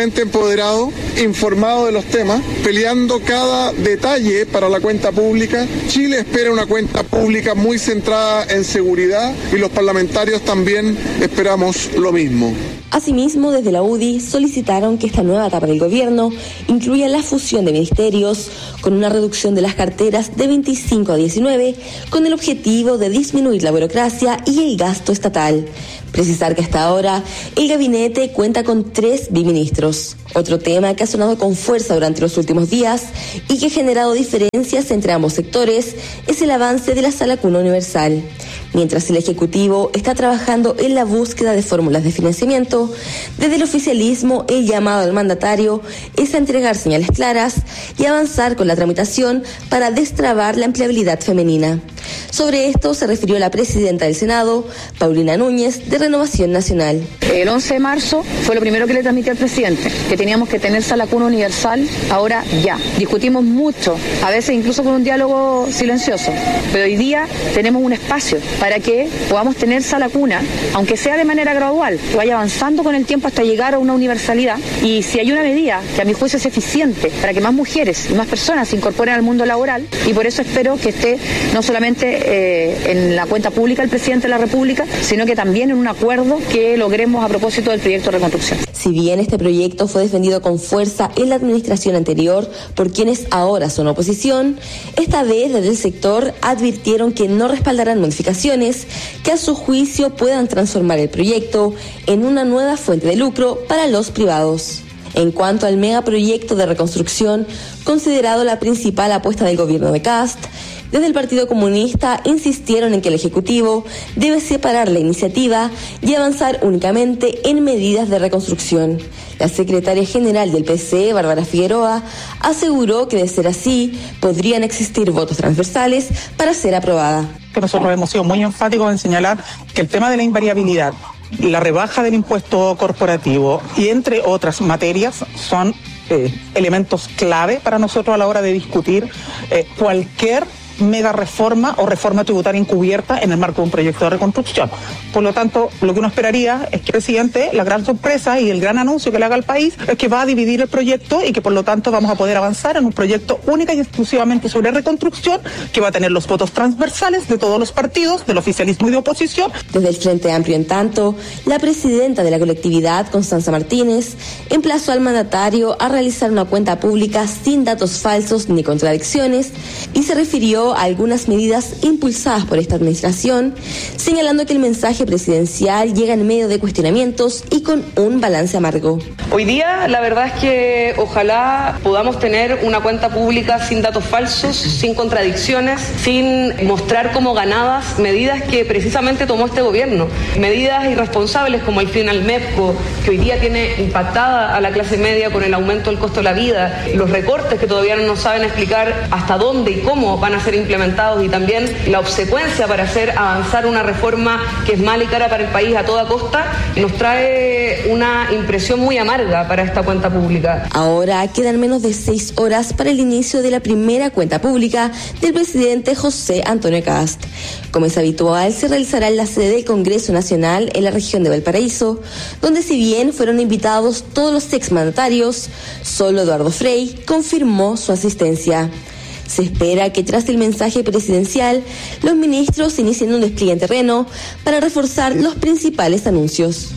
empoderado, informado de los temas, peleando cada detalle para la cuenta pública. Chile espera una cuenta pública muy centrada en seguridad y los parlamentarios también esperamos lo mismo. Asimismo, desde la U D I solicitaron que esta nueva etapa del gobierno incluya la fusión de ministerios con una reducción de las carteras de veinticinco a diecinueve con el objetivo de disminuir la burocracia y el gasto estatal. Precisar que hasta ahora el gabinete cuenta con tres biministros. Otro tema que ha sonado con fuerza durante los últimos días y que ha generado diferencias entre ambos sectores es el avance de la Sala Cuna Universal. Mientras el Ejecutivo está trabajando en la búsqueda de fórmulas de financiamiento, desde el oficialismo el llamado al mandatario es a entregar señales claras y avanzar con la tramitación para destrabar la empleabilidad femenina. Sobre esto se refirió la presidenta del Senado, Paulina Núñez, de Renovación Nacional. El once de marzo fue lo primero que le transmití al presidente, que teníamos que tener Sala Cuna Universal ahora ya. Discutimos mucho, a veces incluso con un diálogo silencioso, pero hoy día tenemos un espacio para que podamos tener Sala Cuna, aunque sea de manera gradual, que vaya avanzando con el tiempo hasta llegar a una universalidad. Y si hay una medida que a mi juicio es eficiente para que más mujeres y más personas se incorporen al mundo laboral, y por eso espero que esté no solamente eh, en la cuenta pública del presidente de la República, sino que también en un acuerdo que logremos a propósito del proyecto de reconstrucción. Si bien este proyecto fue defendido con fuerza en la administración anterior por quienes ahora son oposición, esta vez desde el sector advirtieron que no respaldarán modificaciones que a su juicio puedan transformar el proyecto en una nueva fuente de lucro para los privados. En cuanto al megaproyecto de reconstrucción, considerado la principal apuesta del gobierno de Kast, desde el Partido Comunista insistieron en que el Ejecutivo debe separar la iniciativa y avanzar únicamente en medidas de reconstrucción. La secretaria general del P C, Bárbara Figueroa, aseguró que de ser así, podrían existir votos transversales para ser aprobada. Que nosotros hemos sido muy enfáticos en señalar que el tema de la invariabilidad, la rebaja del impuesto corporativo y entre otras materias son eh, elementos clave para nosotros a la hora de discutir eh, cualquier mega reforma o reforma tributaria encubierta en el marco de un proyecto de reconstrucción. Por lo tanto, lo que uno esperaría es que el presidente, la gran sorpresa y el gran anuncio que le haga al país es que va a dividir el proyecto y que por lo tanto vamos a poder avanzar en un proyecto única y exclusivamente sobre reconstrucción que va a tener los votos transversales de todos los partidos, del oficialismo y de oposición. Desde el Frente Amplio, en tanto, la presidenta de la colectividad, Constanza Martínez, emplazó al mandatario a realizar una cuenta pública sin datos falsos ni contradicciones y se refirió a algunas medidas impulsadas por esta administración, señalando que el mensaje presidencial llega en medio de cuestionamientos y con un balance amargo. Hoy día la verdad es que ojalá podamos tener una cuenta pública sin datos falsos, sin contradicciones, sin mostrar como ganadas medidas que precisamente tomó este gobierno, medidas irresponsables como el fin al MEPCO, que hoy día tiene impactada a la clase media con el aumento del costo de la vida, los recortes que todavía no nos saben explicar hasta dónde y cómo van a ser implementados, y también la obsecuencia para hacer avanzar una reforma que es mala y cara para el país a toda costa, nos trae una impresión muy amarga para esta cuenta pública. Ahora quedan menos de seis horas para el inicio de la primera cuenta pública del presidente José Antonio Kast. Como es habitual, se realizará en la sede del Congreso Nacional en la región de Valparaíso, donde si bien fueron invitados todos los exmandatarios, solo Eduardo Frei confirmó su asistencia. Se espera que tras el mensaje presidencial, los ministros inicien un despliegue en terreno para reforzar los principales anuncios.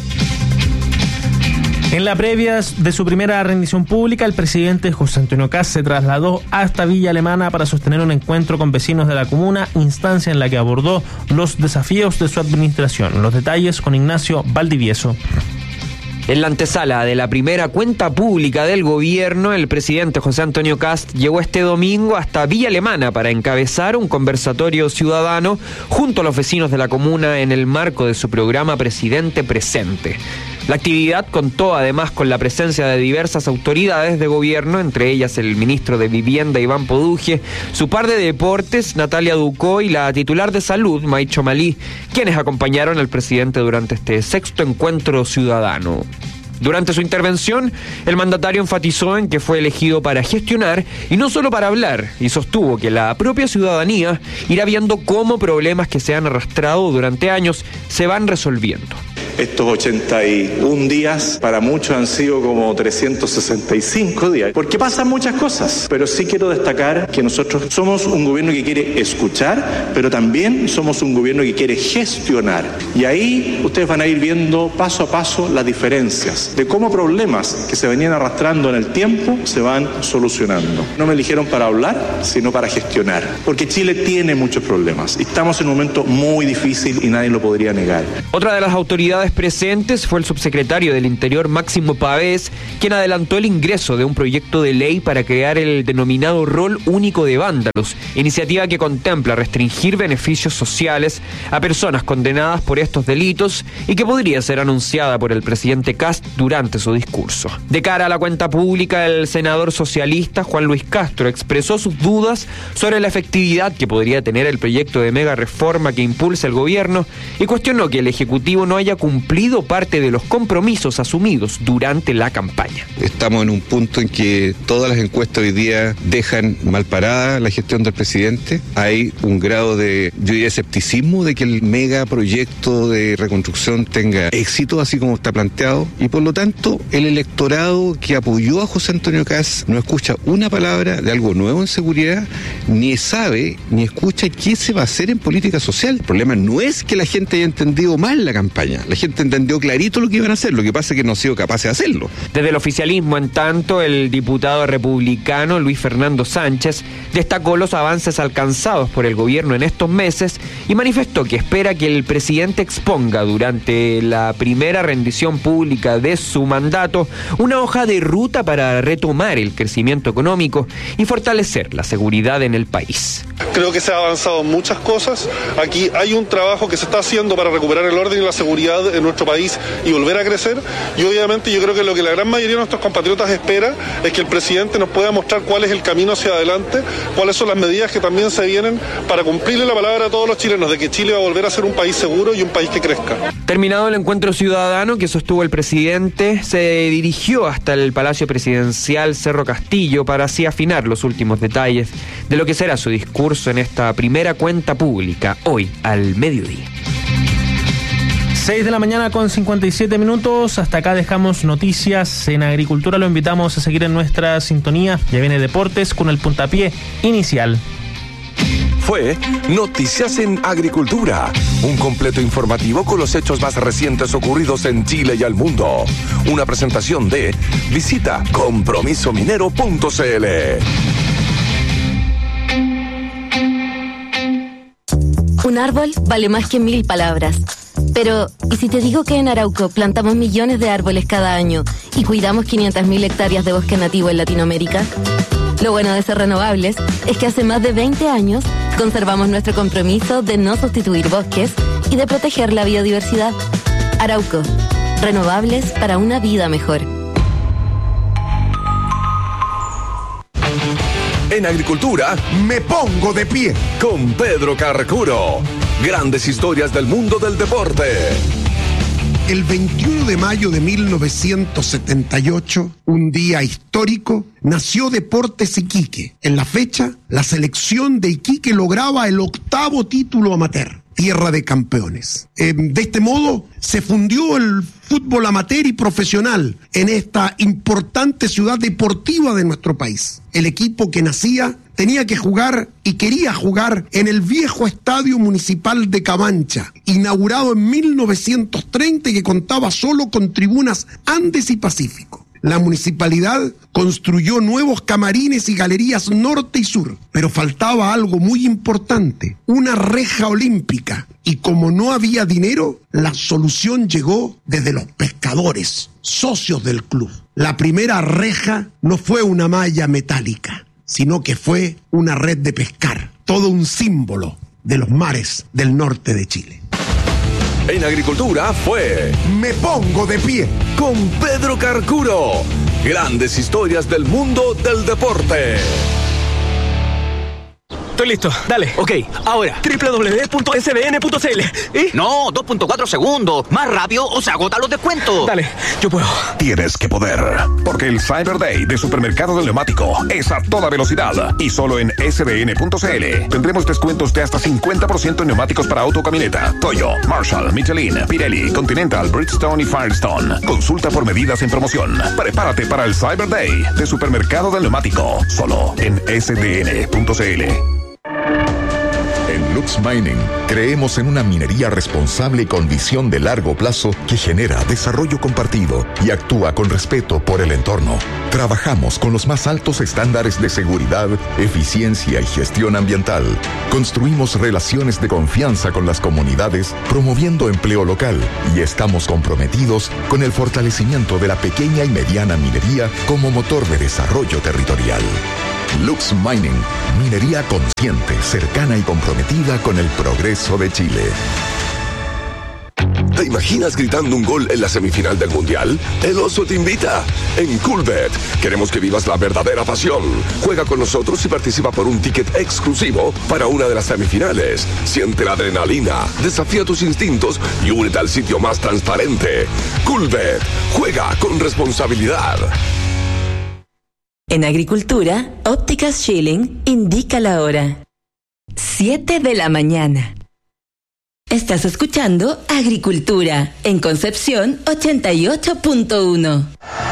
En la previa de su primera rendición pública, el presidente José Antonio Kast se trasladó hasta Villa Alemana para sostener un encuentro con vecinos de la comuna, instancia en la que abordó los desafíos de su administración. Los detalles con Ignacio Valdivieso. En la antesala de la primera cuenta pública del gobierno, el presidente José Antonio Kast llegó este domingo hasta Villa Alemana para encabezar un conversatorio ciudadano junto a los vecinos de la comuna en el marco de su programa Presidente Presente. La actividad contó además con la presencia de diversas autoridades de gobierno, entre ellas el ministro de Vivienda Iván Poduje, su par de deportes Natalia Ducó y la titular de salud Maicho Malí, quienes acompañaron al presidente durante este sexto encuentro ciudadano. Durante su intervención, el mandatario enfatizó en que fue elegido para gestionar y no solo para hablar, y sostuvo que la propia ciudadanía irá viendo cómo problemas que se han arrastrado durante años se van resolviendo. Estos ochenta y un días para muchos han sido como trescientos sesenta y cinco días, porque pasan muchas cosas, pero sí quiero destacar que nosotros somos un gobierno que quiere escuchar, pero también somos un gobierno que quiere gestionar. Y ahí ustedes van a ir viendo paso a paso las diferencias de cómo problemas que se venían arrastrando en el tiempo se van solucionando. No me eligieron para hablar, sino para gestionar, porque Chile tiene muchos problemas y estamos en un momento muy difícil y nadie lo podría negar. Otra de las autoridades presentes fue el subsecretario del Interior, Máximo Pavés, quien adelantó el ingreso de un proyecto de ley para crear el denominado rol único de vándalos, iniciativa que contempla restringir beneficios sociales a personas condenadas por estos delitos y que podría ser anunciada por el presidente Kast durante su discurso. De cara a la cuenta pública, el senador socialista Juan Luis Castro expresó sus dudas sobre la efectividad que podría tener el proyecto de mega reforma que impulsa el gobierno y cuestionó que el Ejecutivo no haya cumplido parte de los compromisos asumidos durante la campaña. Estamos en un punto en que todas las encuestas hoy día dejan mal parada la gestión del presidente. Hay un grado de, yo diría, escepticismo de que el megaproyecto de reconstrucción tenga éxito así como está planteado, y por lo tanto el electorado que apoyó a José Antonio Kast no escucha una palabra de algo nuevo en seguridad, ni sabe ni escucha qué se va a hacer en política social. El problema no es que la gente haya entendido mal la campaña, la gente entendió clarito lo que iban a hacer, lo que pasa es que no han sido capaces de hacerlo. Desde el oficialismo, en tanto, el diputado republicano Luis Fernando Sánchez destacó los avances alcanzados por el gobierno en estos meses y manifestó que espera que el presidente exponga durante la primera rendición pública de su mandato una hoja de ruta para retomar el crecimiento económico y fortalecer la seguridad en el país. Creo que se ha avanzado en muchas cosas. Aquí hay un trabajo que se está haciendo para recuperar el orden y la seguridad en nuestro país y volver a crecer. Y obviamente yo creo que lo que la gran mayoría de nuestros compatriotas espera es que el presidente nos pueda mostrar cuál es el camino hacia adelante, cuáles son las medidas que también se vienen para cumplirle la palabra a todos los chilenos de que Chile va a volver a ser un país seguro y un país que crezca. Terminado el encuentro ciudadano que sostuvo el presidente, se dirigió hasta el Palacio Presidencial Cerro Castillo para así afinar los últimos detalles de lo que será su discurso en esta primera cuenta pública, hoy al mediodía. seis de la mañana con cincuenta y siete minutos. Hasta acá dejamos noticias en agricultura. Lo invitamos a seguir en nuestra sintonía. Ya viene Deportes con el puntapié inicial. Fue Noticias en Agricultura, un completo informativo con los hechos más recientes ocurridos en Chile y al mundo. Una presentación de visita compromiso minero punto c l. Un árbol vale más que mil palabras. Pero, ¿y si te digo que en Arauco plantamos millones de árboles cada año y cuidamos quinientas mil hectáreas de bosque nativo en Latinoamérica? Lo bueno de ser renovables es que hace más de veinte años conservamos nuestro compromiso de no sustituir bosques y de proteger la biodiversidad. Arauco, renovables para una vida mejor. En Agricultura, me pongo de pie con Pedro Carcuro. Grandes historias del mundo del deporte. El veintiuno de mayo de mil novecientos setenta y ocho, un día histórico, nació Deportes Iquique. En la fecha, la selección de Iquique lograba el octavo título amateur, tierra de campeones. Eh, de este modo, se fundió el fútbol amateur y profesional en esta importante ciudad deportiva de nuestro país. El equipo que nacía tenía que jugar y quería jugar en el viejo Estadio Municipal de Cabancha, inaugurado en mil novecientos treinta y que contaba solo con tribunas Andes y Pacífico. La municipalidad construyó nuevos camarines y galerías norte y sur, pero faltaba algo muy importante, una reja olímpica. Y como no había dinero, la solución llegó desde los pescadores, socios del club. La primera reja no fue una malla metálica, sino que fue una red de pescar, todo un símbolo de los mares del norte de Chile. En Agricultura fue Me Pongo de Pie con Pedro Carcuro. Grandes historias del mundo del deporte. Estoy listo, dale. Ok, ahora, doble u doble u doble u punto s b n punto c l. ¿Y? No, dos punto cuatro segundos. Más rápido o se agotan los descuentos. Dale, yo puedo. Tienes que poder, porque el Cyber Day de Supermercado del Neumático es a toda velocidad y solo en s b n punto c l. Tendremos descuentos de hasta cincuenta por ciento en neumáticos para auto o camioneta, Toyo, Marshall, Michelin, Pirelli, Continental, Bridgestone y Firestone. Consulta por medidas en promoción. Prepárate para el Cyber Day de Supermercado del Neumático, solo en s d n punto c l. En Lux Mining creemos en una minería responsable y con visión de largo plazo que genera desarrollo compartido y actúa con respeto por el entorno. Trabajamos con los más altos estándares de seguridad, eficiencia y gestión ambiental. Construimos relaciones de confianza con las comunidades, promoviendo empleo local, y estamos comprometidos con el fortalecimiento de la pequeña y mediana minería como motor de desarrollo territorial. Lux Mining, minería consciente, cercana y comprometida con el progreso de Chile. ¿Te imaginas gritando un gol en la semifinal del Mundial? El Oso te invita. En Coolbet queremos que vivas la verdadera pasión. Juega con nosotros y participa por un ticket exclusivo para una de las semifinales. Siente la adrenalina, desafía tus instintos y únete al sitio más transparente. Coolbet, juega con responsabilidad. En Agricultura, Ópticas Schilling indica la hora. siete de la mañana. Estás escuchando Agricultura en Concepción ochenta y ocho punto uno.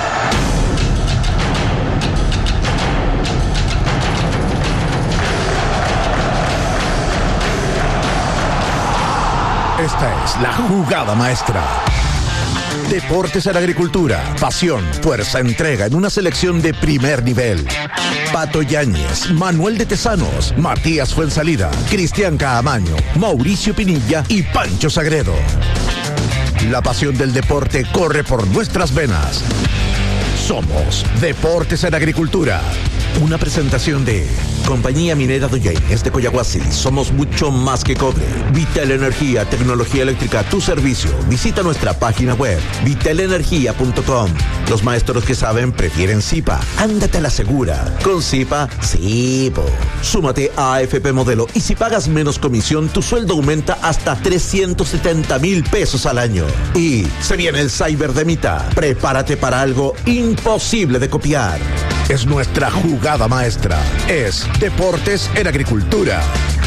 Esta es la jugada maestra. Deportes en Agricultura, pasión, fuerza, entrega en una selección de primer nivel. Pato Yáñez, Manuel de Tesanos, Matías Fuensalida, Cristian Caamaño, Mauricio Pinilla y Pancho Sagredo. La pasión del deporte corre por nuestras venas. Somos Deportes en Agricultura. Una presentación de Compañía Minera Doñainés de Coyahuasi. Somos mucho más que cobre. Vital Energía, tecnología eléctrica a tu servicio. Visita nuestra página web, vital energía punto com. Los maestros que saben prefieren Zipa. Ándate a la segura. Con Zipa, sí, po. Súmate a A F P Modelo y si pagas menos comisión, tu sueldo aumenta hasta trescientos setenta mil pesos al año. Y se viene el Cyber de Mita. Prepárate para algo imposible de copiar. Es nuestra jugada maestra. Es Deportes en Agricultura.